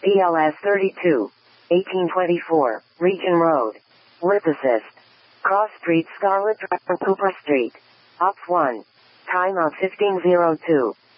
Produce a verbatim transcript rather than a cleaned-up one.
T L S thirty-two, eighteen twenty-four, Region Road. Lip Assist. Cross Street, Scarlet Drive, Cooper Street. Op one. Time of fifteen oh two.